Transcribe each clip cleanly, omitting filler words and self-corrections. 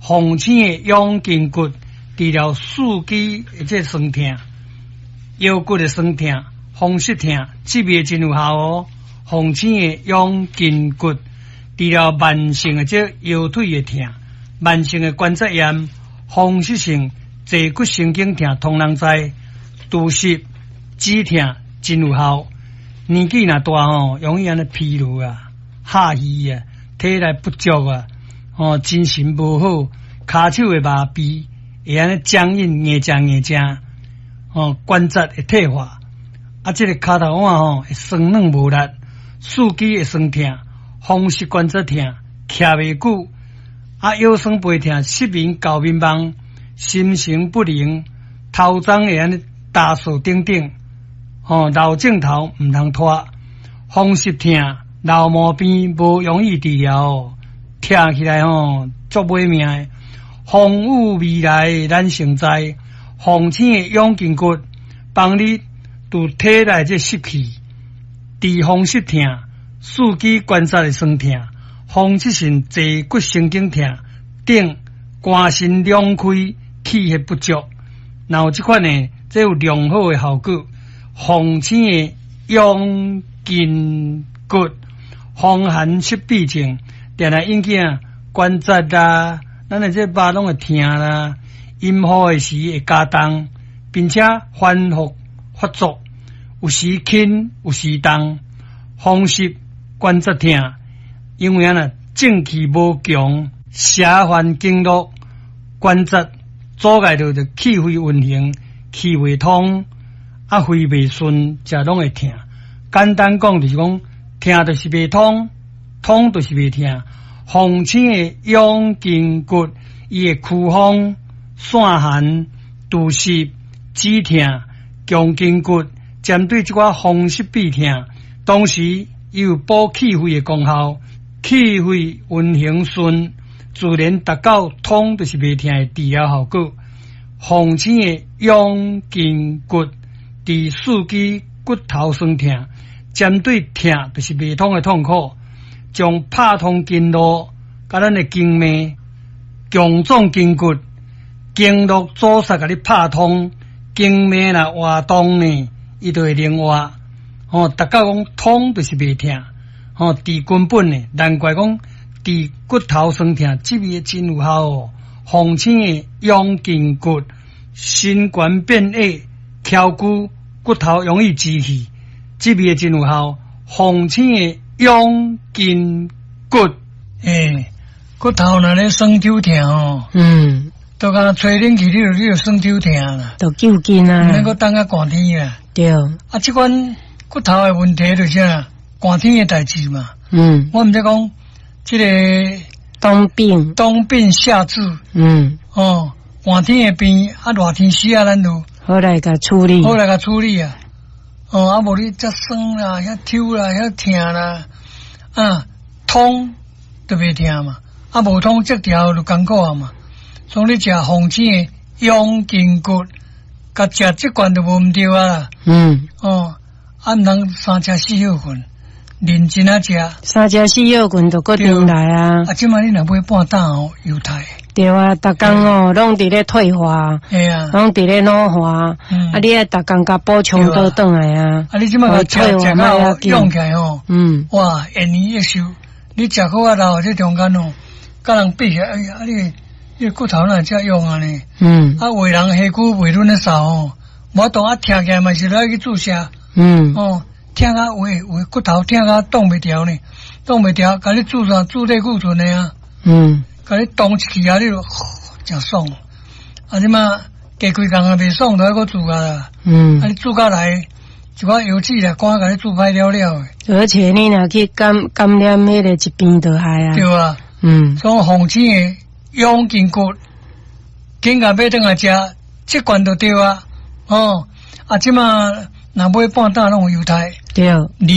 红青的养筋骨，治疗四肢这酸痛、腰骨的酸痛、风湿痛，这边真有效哦。红青的养筋骨，治疗慢性的这腰腿的痛、慢性的关节炎、风湿性坐骨神经痛，通人知。肚湿、止痛真有效。年纪若大哦，容易安尼疲劳啊、下虚啊、体力不足啊，精神无好，骹手会麻痹，会安尼僵硬、硬正，关节会退化，这个骹头腕会酸软无力，四肢会酸痛，风湿关节痛，徛袂久，腰酸背痛，失眠、搞迷茫，心神不宁，头鬃会安尼打数等等。老镜头唔通拖，风湿痛、老毛病无容易治疗，听起来足袂命的。风雨未来咱成灾，红青的养筋骨，帮你除体内这湿气，治风湿痛、四肢关节的酸痛、风湿性坐骨神经痛等，肝肾两开，气血不足，然后这款呢，这有良好的效果。红青的养筋骨，风寒湿痹症，定来引起关节啦，咱的这肉拢会痛啦，阴雨的时会加重，并且反复发作，有时轻，有时重，风湿关节痛，因为正气无强，邪烦经络，关节阻碍到的气血运行，气未通。肺未顺，才拢会痛。简单讲就是讲，痛就是未通，通就是未痛。红青的养筋骨，伊会驱风、散寒、肚湿、止痛、强筋骨，针对这款风湿痹痛，同时伊有补气血的功效，气血运行顺，自然达到通就是未痛的治疗效果。红青的养筋骨。治四肢骨头酸痛，针对痛就是未通的痛苦，将拍通经络，甲咱的经脉、强壮筋骨、经络阻塞，甲你拍通，经脉若活动呢，伊就会灵活。大家讲通就是未痛，治根本呢，难怪讲治骨头酸痛，这味真有效哦。红青的养筋骨，心肝变矮、翘骨。骨头容易积气，这味真有效。红青的养筋骨，骨头若咧酸抽痛都敢吹冷气，你就酸抽痛啦， 都救筋啊， 能够等下寒天啦。 对， 这款骨头的问题就是寒天的代志嘛。我毋知讲这个冬病夏治，寒天的病热天时咱就。 好来甲处理啊！无你遮酸啦、遐抽啦、遐痛啦，通都袂痛嘛，无通这条就艰苦啊嘛。所以你食红青的养筋骨，甲食这罐就无毋对啊啦。毋通三吃四药粉，认真食。 三吃四药粉就搁顶来啊！ 即摆你若买半担犹太。 对啊，逐工拢伫咧退化，拢伫咧老化，你要逐工甲补充倒转来啊！ 你即摆个食到用起来哇，延年益寿。你食好老，这中间甲人比起来，哎呀，你骨头哪遮用啊呢？为人下骨袂润得少无当听起来嘛是来去注射。听为骨头听动袂调呢，动袂调，甲你注类固醇的啊。甲你动一气你就真爽。即马加几工袂爽，就还阁煮啊。你煮到来，一寡油脂啦，赶甲你煮歹了的。 而且你若去感染迄个疾病就害啊。 对啊。所以红青的养筋骨，紧甲买转来食，这罐就对啊。即马若买半担拢有犹太。 对。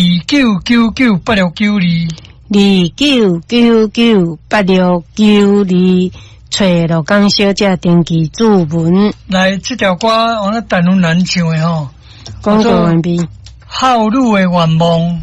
29998692。 29998692，找罗江小姐登记注文。 来，这条歌我那陈文兰唱的广告完毕。 好女的愿望。